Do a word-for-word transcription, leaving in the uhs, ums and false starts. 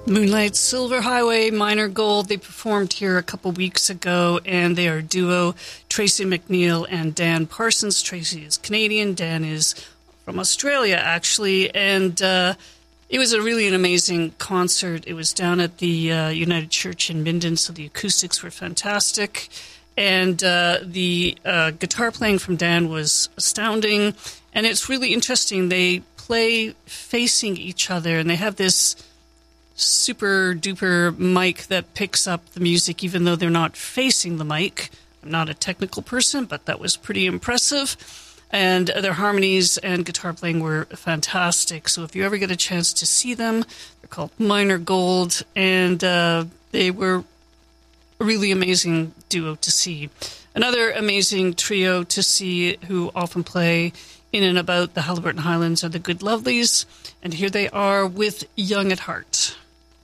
Moonlight Silver Highway, Minor Gold. They performed here a couple weeks ago, and they are a duo, Tracy McNeil and Dan Parsons. Tracy is Canadian, Dan is from Australia, actually, and uh, it was a really an amazing concert. It was down at the uh, United Church in Minden, so the acoustics were fantastic, and uh, the uh, guitar playing from Dan was astounding, and it's really interesting. They play facing each other, and they have this super duper mic that picks up the music even though they're not facing the mic. I'm not a technical person, but that was pretty impressive. And their harmonies and guitar playing were fantastic. So if you ever get a chance to see them, they're called Minor Gold, and uh, they were a really amazing duo to see. Another amazing trio to see who often play in and about the Haliburton Highlands are the Good Lovelies, and here they are with Young at Heart.